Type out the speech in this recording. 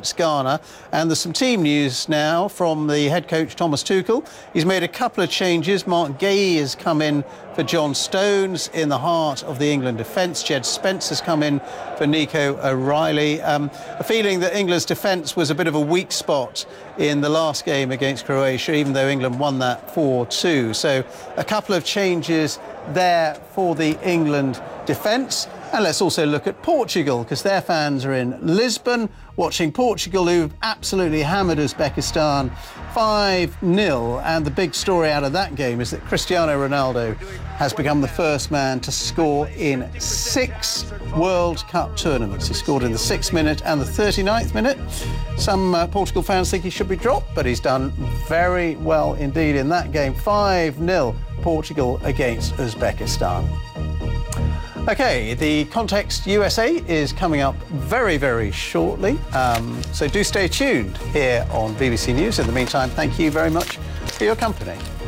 against Ghana. And there's some team news now from the head coach Thomas Tuchel. He's made a couple of changes. Mark Gay has come in for John Stones in the heart of the England defence. Jed Spence has come in for Nico O'Reilly. A feeling that England's defence was a bit of a weak spot in the last game against Croatia, even though England won that 4-2. So a couple of changes there for the England defence. And let's also look at Portugal, because their fans are in Lisbon watching Portugal, who've absolutely hammered Uzbekistan 5-0. And the big story out of that game is that Cristiano Ronaldo has become the first man to score in 6 World Cup tournaments. He scored in the 6th minute and the 39th minute. Some Portugal fans think he should be dropped, but he's done very well indeed in that game. 5-0 Portugal against Uzbekistan. Okay, the Context USA is coming up very, very shortly. So do stay tuned here on BBC News. In the meantime, thank you very much for your company.